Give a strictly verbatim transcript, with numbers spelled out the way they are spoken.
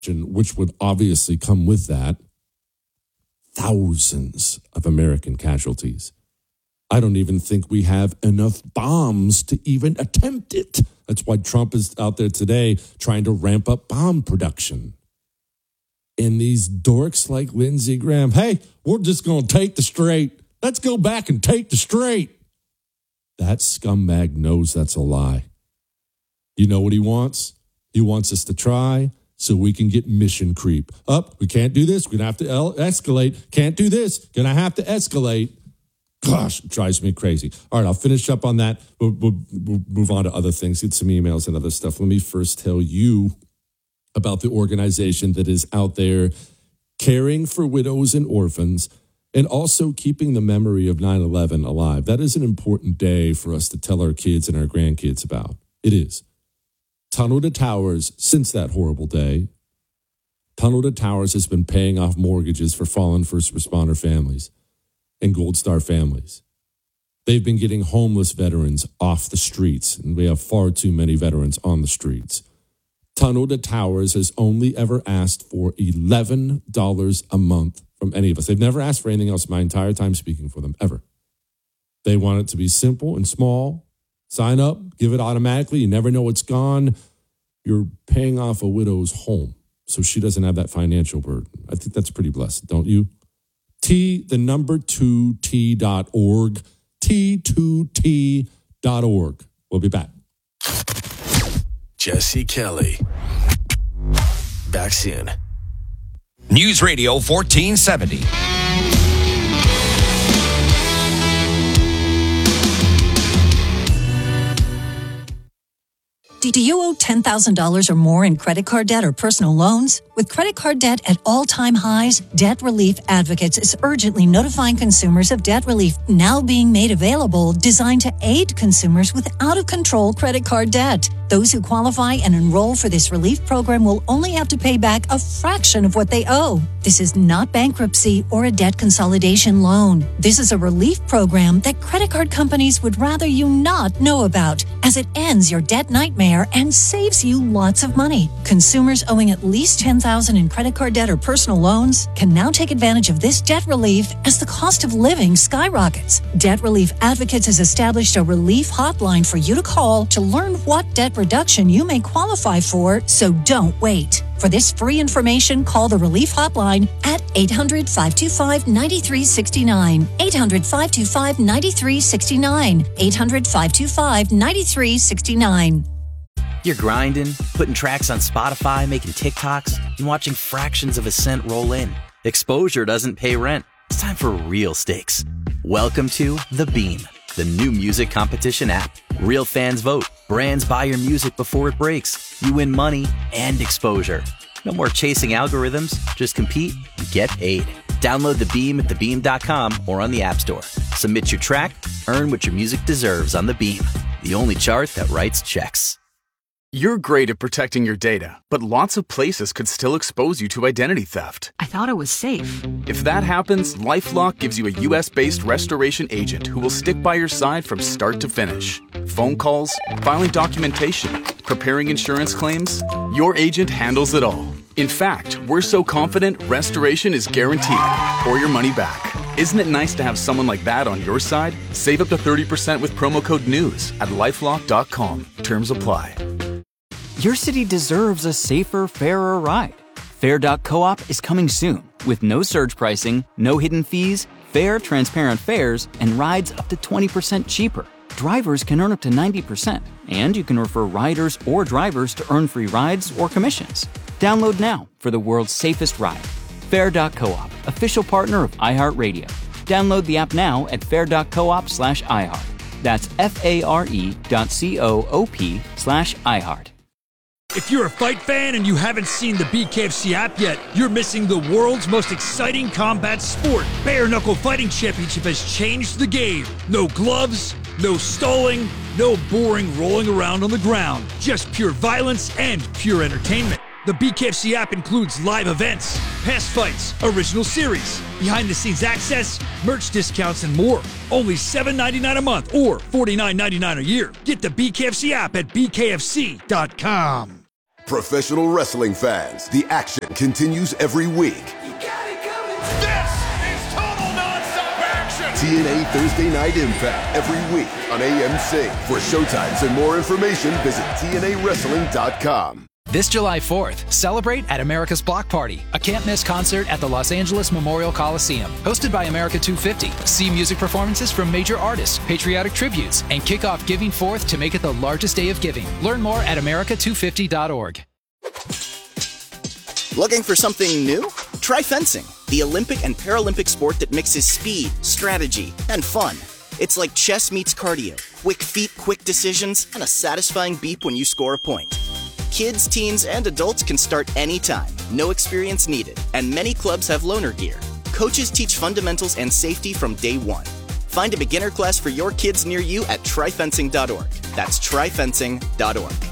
which would obviously come with that, thousands of American casualties. I don't even think we have enough bombs to even attempt it. That's why Trump is out there today trying to ramp up bomb production. And these dorks like Lindsey Graham, hey, we're just going to take the straight. Let's go back and take the straight. That scumbag knows that's a lie. You know what he wants? He wants us to try so we can get mission creep. Up, we can't do this. We're going to have to el- escalate. Can't do this. Going to have to escalate. Gosh, it drives me crazy. All right, I'll finish up on that. We'll, we'll, we'll move on to other things, get some emails and other stuff. Let me first tell you about the organization that is out there caring for widows and orphans and also keeping the memory of nine eleven alive. That is an important day for us to tell our kids and our grandkids about. It is. Tunnel to Towers, since that horrible day, Tunnel to Towers has been paying off mortgages for fallen first responder families and Gold Star families. They've been getting homeless veterans off the streets, and we have far too many veterans on the streets. Tunnel to Towers has only ever asked for eleven dollars a month from any of us. They've never asked for anything else my entire time speaking for them, ever. They want it to be simple and small. Sign up, give it automatically. You never know it's gone. You're paying off a widow's home, so she doesn't have that financial burden. I think that's pretty blessed, don't you? T, the number two, T dot org, T two T dot org. We'll be back. Jesse Kelly. Back soon. News Radio fourteen seventy. Do you owe ten thousand dollars or more in credit card debt or personal loans? With credit card debt at all-time highs, Debt Relief Advocates is urgently notifying consumers of debt relief now being made available, designed to aid consumers with out-of-control credit card debt. Those who qualify and enroll for this relief program will only have to pay back a fraction of what they owe. This is not bankruptcy or a debt consolidation loan. This is a relief program that credit card companies would rather you not know about, as it ends your debt nightmare and saves you lots of money. Consumers owing at least ten thousand dollars in credit card debt or personal loans can now take advantage of this debt relief as the cost of living skyrockets. Debt Relief Advocates has established a relief hotline for you to call to learn what debt reduction you may qualify for, so don't wait. For this free information, call the Relief Hotline at eight hundred, five two five, nine three six nine, eight hundred, five two five, nine three six nine, eight hundred, five two five, nine three six nine. You're grinding, putting tracks on Spotify, making TikToks, and watching fractions of a cent roll in. Exposure doesn't pay rent. It's time for real stakes. Welcome to The Beam, the new music competition app. Real fans vote. Brands buy your music before it breaks. You win money and exposure. No more chasing algorithms. Just compete and get paid. Download The Beam at the beam dot com or on the App Store. Submit your track. Earn what your music deserves on The Beam, the only chart that writes checks. You're great at protecting your data, but lots of places could still expose you to identity theft. I thought it was safe. If that happens, LifeLock gives you a U S-based restoration agent who will stick by your side from start to finish. Phone calls, filing documentation, preparing insurance claims, your agent handles it all. In fact, we're so confident restoration is guaranteed or your money back. Isn't it nice to have someone like that on your side? Save up to thirty percent with promo code NEWS at lifelock dot com. Terms apply. Your city deserves a safer, fairer ride. Fair dot coop is coming soon with no surge pricing, no hidden fees, fair, transparent fares, and rides up to twenty percent cheaper. Drivers can earn up to ninety percent, and you can refer riders or drivers to earn free rides or commissions. Download now for the world's safest ride. Fair dot coop, official partner of iHeartRadio. Download the app now at fair dot coop slash iHeart. That's F-A-R-E dot C-O-O-P slash iHeart. If you're a fight fan and you haven't seen the B K F C app yet, you're missing the world's most exciting combat sport. Bare Knuckle Fighting Championship has changed the game. No gloves, no stalling, no boring rolling around on the ground. Just pure violence and pure entertainment. The B K F C app includes live events, past fights, original series, behind-the-scenes access, merch discounts, and more. Only seven dollars and ninety-nine cents a month or forty-nine dollars and ninety-nine cents a year. Get the B K F C app at B K F C dot com. Professional wrestling fans, the action continues every week. You got it coming. This is total nonstop action. T N A Thursday Night Impact every week on A M C. For showtimes and more information, visit T N A wrestling dot com. This July fourth, celebrate at America's Block Party, a can't-miss concert at the Los Angeles Memorial Coliseum. Hosted by America two fifty, see music performances from major artists, patriotic tributes, and kick off Giving Forth to make it the largest day of giving. Learn more at America two fifty dot org. Looking for something new? Try fencing, the Olympic and Paralympic sport that mixes speed, strategy, and fun. It's like chess meets cardio, quick feet, quick decisions, and a satisfying beep when you score a point. Kids, teens, and adults can start anytime. No experience needed. And many clubs have loaner gear. Coaches teach fundamentals and safety from day one. Find a beginner class for your kids near you at try fencing dot org. That's try fencing dot org.